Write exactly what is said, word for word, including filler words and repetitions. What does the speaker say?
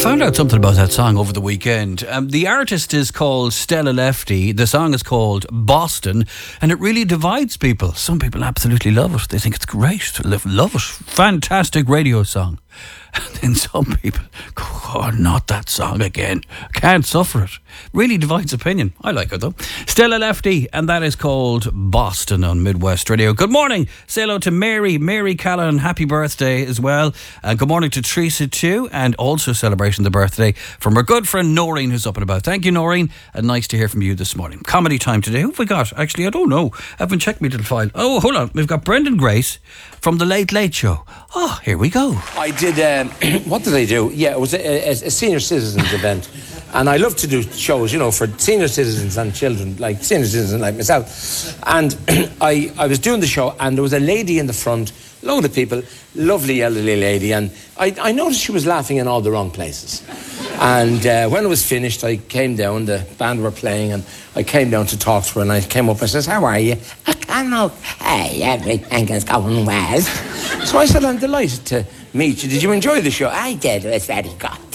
found out something about that song over the weekend. Um, the artist is called Stella Lefty. The song is called Boston, and it really divides people. Some people absolutely love it. They think it's great. Love, love it. Fantastic radio song. And then some people go, oh, not that song again. Can't suffer it. Really divides opinion. I like it though. Stella Lefty, and that is called Boston on Midwest Radio. Good morning. Say hello to Mary. Mary Callan, happy birthday as well. And good morning to Teresa too, and also celebrating the birthday from our good friend Noreen, who's up and about. Thank you, Noreen, and nice to hear from you this morning. Comedy time today. Who have we got? Actually, I don't know. I haven't checked my little file. Oh, hold on. We've got Brendan Grace from The Late Late Show. Oh, here we go. I did, um, what did I do? Yeah, it was a, a, a senior citizens event. And I love to do shows, you know, for senior citizens and children, like senior citizens like myself. And I, I was doing the show, and there was a lady in the front, load of people, lovely elderly lady, and I, I noticed she was laughing in all the wrong places. And uh, when it was finished, I came down, the band were playing, and I came down to talk to her, and I came up and says, how are you? I'm okay, everything is going well. So I said, I'm delighted to meet you. Did you enjoy the show? I did, it was very good.